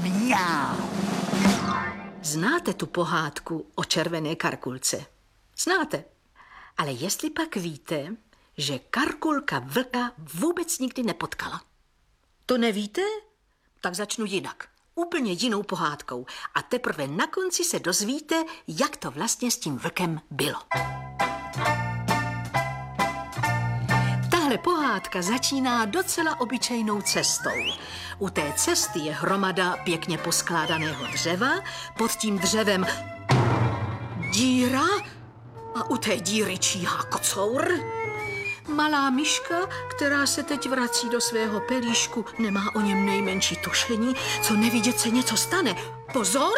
Mňau. Znáte tu pohádku o červené Karkulce? Znáte. Ale jestli pak víte, že Karkulka vlka vůbec nikdy nepotkala. To nevíte? Tak začnu jinak. Úplně jinou pohádkou. A teprve na konci se dozvíte, jak to vlastně s tím vlkem bylo. Tahle pohádka začíná docela obyčejnou cestou. U té cesty je hromada pěkně poskládaného dřeva, pod tím dřevem díra a u té díry číhá kocour. Malá myška, která se teď vrací do svého pelíšku, nemá o něm nejmenší tušení, co nevidět se něco stane. Pozor!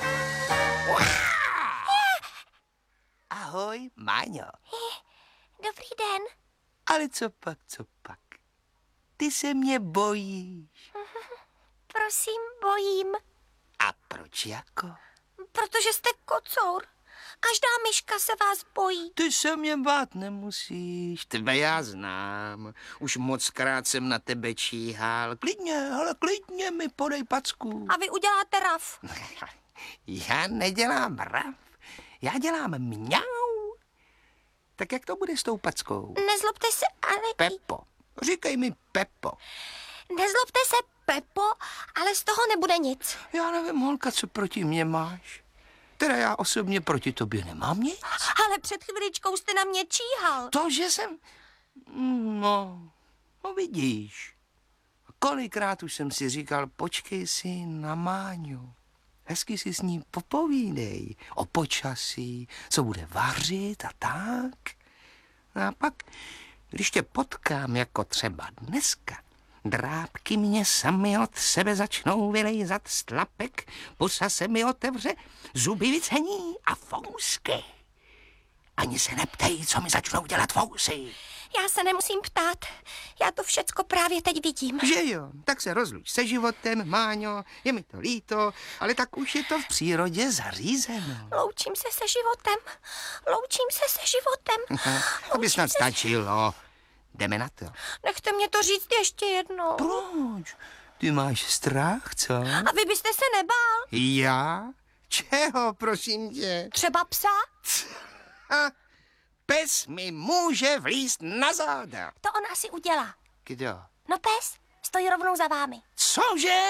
Ahoj, Máňo. Dobrý den. Ale co pak? Ty se mě bojíš. Prosím, bojím. A proč jako? Protože jste kocour. Každá myška se vás bojí. Ty se mě bát nemusíš, tebe já znám. Už mockrát jsem na tebe číhal. Klidně mi podej packu. A vy uděláte raf. Já nedělám raf, já dělám mňau. Tak jak to bude s tou packou? Nezlobte se, ale... Pepo, říkej mi Pepo. Nezlobte se, Pepo, ale z toho nebude nic. Já nevím, holka, co proti mně máš. Teda já osobně proti tobě nemám nic. Ale před chviličkou jste na mě číhal. To, že jsem... No vidíš. Kolikrát už jsem si říkal, počkej si na Máňu. Hezky si s ní popovídej o počasí, co bude vařit a tak. A pak, když tě potkám jako třeba dneska, drápky mě sami od sebe začnou vylejzat z tlapek, pusa se mi otevře, zuby vycení a fousky. Ani se neptej, co mi začnou dělat fousy. Já se nemusím ptát. Já to všecko právě teď vidím. Že jo, tak se rozluč se životem, Máňo, je mi to líto, ale tak už je to v přírodě zařízeno. Loučím se se životem. Loučím se se životem. To by snad stačilo. Jdeme na to. Nechte mě to říct ještě jednou. Proč? Ty máš strach, co? A vy byste se nebál? Já? Čeho, prosím tě? Třeba psa? A pes mi může vlízt na záda. To on asi udělá. Kdo? No pes, stojí rovnou za vámi. Cože?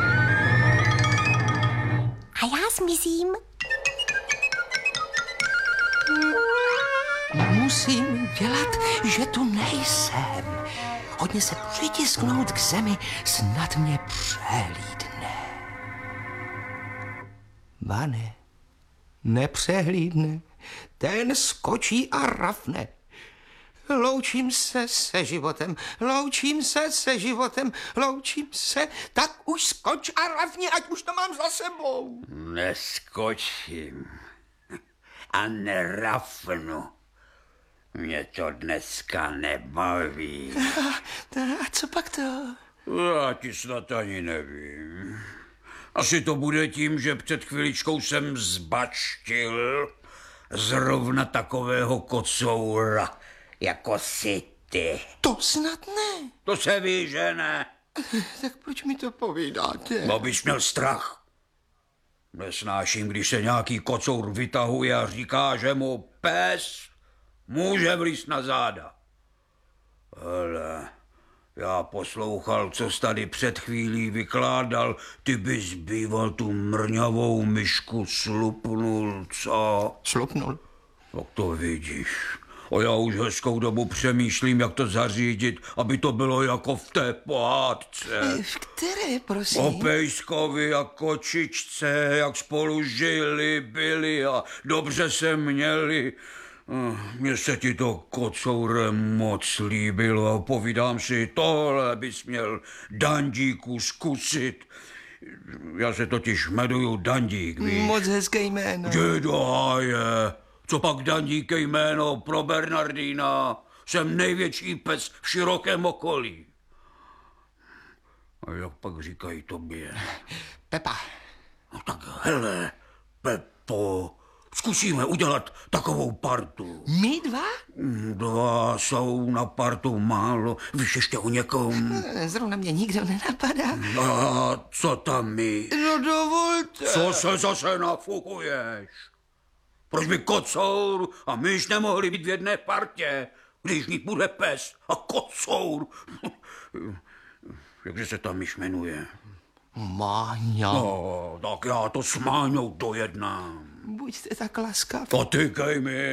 A já zmizím. Musím dělat, že tu nejsem. Hodně se přitisknout k zemi, snad mě přehlídne. Bane, nepřehlídne, ten skočí a rafne. Loučím se se životem, tak už skoč a rafni, ať už to mám za sebou. Neskočím a nerafnu. Mě to dneska nebaví. A co pak to? Já ti snad ani nevím. Asi to bude tím, že před chviličkou jsem zbačtil zrovna takového kocoura, jako jsi ty. To snad ne. To se ví, že ne. Tak proč mi to povídáte? Abys měl strach. Nesnáším, když se nějaký kocour vytahuje a říká, že mu pes může vlízt na záda. Hele, já poslouchal, co jsi tady před chvílí vykládal. Ty bys býval tu mrňavou myšku slupnul, co? Slupnul? Jak to vidíš. A já už hezkou dobu přemýšlím, jak to zařídit, aby to bylo jako v té pohádce. V které, prosím? O pejskovi a kočičce, jak spolu žili, byli a dobře se měli. Mně se ti to kocoure moc líbilo a povídám si, tohle bys měl, Dandíku, zkusit. Já se totiž jmenuju Dandík, víš? Moc hezké jméno. Dědoháje, co pak Dandík je jméno pro Bernardína? Jsem největší pes v širokém okolí. A jak pak říkají tobě? Pepa. No tak hele, Pepo, Zkusíme udělat takovou partu. My dva? 2 jsou na partu málo, víš ještě o někom. Zrovna mě nikdo nenapadá. A co tam my? No dovolte. Co se zase nafukuješ? Proč by kocour a myš nemohli být v jedné partě, když mít bude pes a kocour? Jakže se ta myš jmenuje? Máňa. No, tak já to s Máňou dojednám. Buďte tak laskav. Potykej mi.